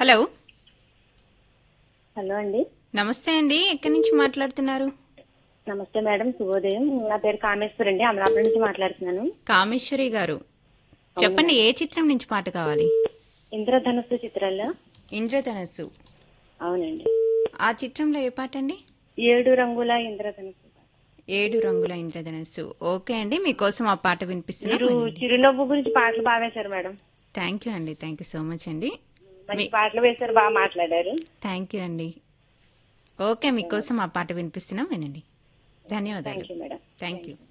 Hello. Hello అండి. నమస్తే అండి, ఎక్కడి నుంచి మాట్లాడుతున్నారు? నమస్తే మేడం, శుభోదయం. నా పేరు కామేశ్వరి అండి, అమలాపురం నుంచి మాట్లాడుతున్నాను. కామేశ్వరి గారు, అవును చెప్పండి, మేడం. ఏ చిత్రం నుంచి పాట కావాలి? ఇంద్రధనుస్సు చిత్రాల్లో. ఇంద్రధనస్సు. అవునండి. ఆ చిత్రంలో ఏ పాట అండి? 7 రంగుల ఇంద్రధనుస్సు. 7 రంగుల ఇంద్రధనస్సు. ఓకే అండి, మీకోసం ఆ పాట వినిపిస్తున్నాం, మీరు వినండి. చిరునవ్వు గురించి పాటలు బాగా వేశారు మేడం. థ్యాంక్ యూ అండి, థ్యాంక్ యూ సో మచ్ అండి. మంచి మీ పాటలు వేశారు, బాగా మాట్లాడారు. థ్యాంక్ యూ అండి. ఓకే, మీకోసం ఆ పాట వినిపిస్తున్నాం, వినండి. ధన్యవాదాలు. Thank you madam. Thank you.